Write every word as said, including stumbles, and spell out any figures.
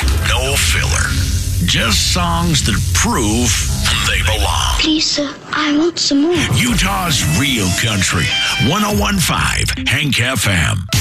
no filler. Just songs that prove they belong. Please, sir, I want some more. Utah's real country. one oh one point five Hank F M.